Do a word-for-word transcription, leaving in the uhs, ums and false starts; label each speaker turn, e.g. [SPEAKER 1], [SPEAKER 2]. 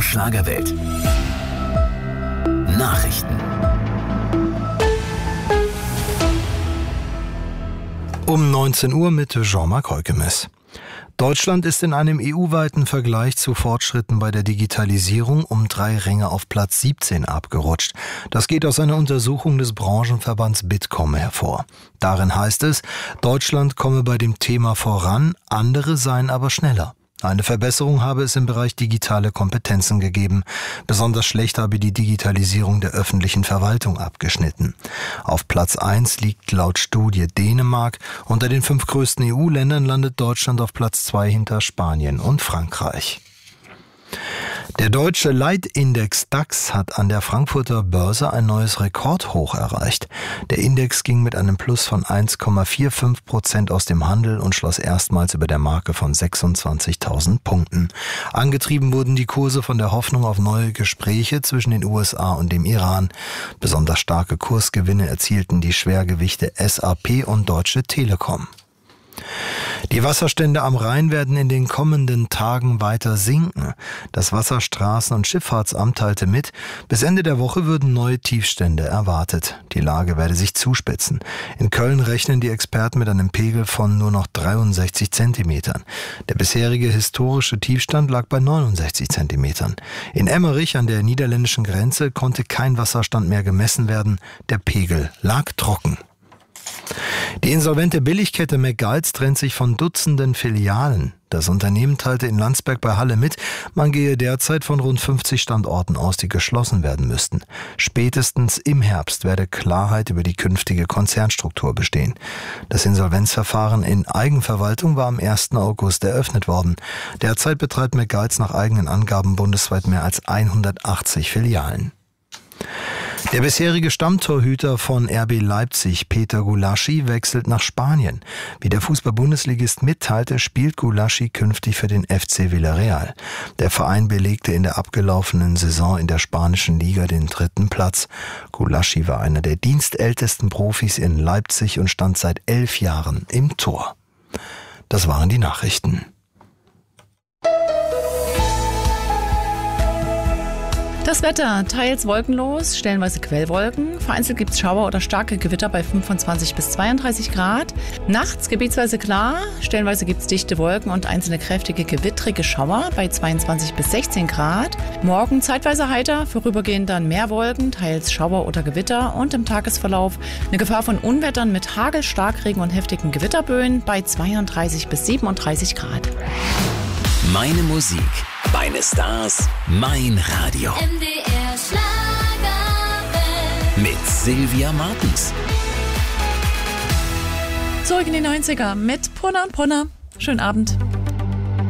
[SPEAKER 1] Schlagerwelt. Nachrichten.
[SPEAKER 2] Um neunzehn Uhr mit Jean-Marc Heukemes. Deutschland ist in einem E U-weiten Vergleich zu Fortschritten bei der Digitalisierung um drei Ränge auf Platz siebzehn abgerutscht. Das geht aus einer Untersuchung des Branchenverbands Bitkom hervor. Darin heißt es, Deutschland komme bei dem Thema voran, andere seien aber schneller. Eine Verbesserung habe es im Bereich digitale Kompetenzen gegeben. Besonders schlecht habe die Digitalisierung der öffentlichen Verwaltung abgeschnitten. Auf Platz eins liegt laut Studie Dänemark. Unter den fünf größten E U-Ländern landet Deutschland auf Platz zwei hinter Spanien und Frankreich. Der deutsche Leitindex DAX hat an der Frankfurter Börse ein neues Rekordhoch erreicht. Der Index ging mit einem Plus von eins Komma fünfundvierzig Prozent aus dem Handel und schloss erstmals über der Marke von sechsundzwanzigtausend Punkten. Angetrieben wurden die Kurse von der Hoffnung auf neue Gespräche zwischen den U S A und dem Iran. Besonders starke Kursgewinne erzielten die Schwergewichte S A P und Deutsche Telekom. Die Wasserstände am Rhein werden in den kommenden Tagen weiter sinken. Das Wasserstraßen- und Schifffahrtsamt teilte mit, bis Ende der Woche würden neue Tiefstände erwartet. Die Lage werde sich zuspitzen. In Köln rechnen die Experten mit einem Pegel von nur noch dreiundsechzig Zentimetern. Der bisherige historische Tiefstand lag bei neunundsechzig Zentimetern. In Emmerich an der niederländischen Grenze konnte kein Wasserstand mehr gemessen werden. Der Pegel lag trocken. Die insolvente Billigkette McGuides trennt sich von Dutzenden Filialen. Das Unternehmen teilte in Landsberg bei Halle mit, man gehe derzeit von rund fünfzig Standorten aus, die geschlossen werden müssten. Spätestens im Herbst werde Klarheit über die künftige Konzernstruktur bestehen. Das Insolvenzverfahren in Eigenverwaltung war am ersten August eröffnet worden. Derzeit betreibt McGuides nach eigenen Angaben bundesweit mehr als hundertachtzig Filialen. Der bisherige Stammtorhüter von R B Leipzig, Peter Gulaschi, wechselt nach Spanien. Wie der Fußball-Bundesligist mitteilte, spielt Gulaschi künftig für den F C Villarreal. Der Verein belegte in der abgelaufenen Saison in der spanischen Liga den dritten Platz. Gulaschi war einer der dienstältesten Profis in Leipzig und stand seit elf Jahren im Tor. Das waren die Nachrichten.
[SPEAKER 3] Das Wetter, teils wolkenlos, stellenweise Quellwolken. Vereinzelt gibt es Schauer oder starke Gewitter bei fünfundzwanzig bis zweiunddreißig Grad. Nachts gebietsweise klar, stellenweise gibt es dichte Wolken und einzelne kräftige gewittrige Schauer bei zweiundzwanzig bis sechzehn Grad. Morgen zeitweise heiter, vorübergehend dann mehr Wolken, teils Schauer oder Gewitter und im Tagesverlauf eine Gefahr von Unwettern mit Hagel, Starkregen und heftigen Gewitterböen bei zweiunddreißig bis siebenunddreißig Grad.
[SPEAKER 1] Meine Musik, meine Stars, mein Radio.
[SPEAKER 4] M D R Schlagerwelt.
[SPEAKER 1] Mit Sylvia Martens.
[SPEAKER 3] Zurück in die neunziger mit Punna und Punna. Schönen Abend.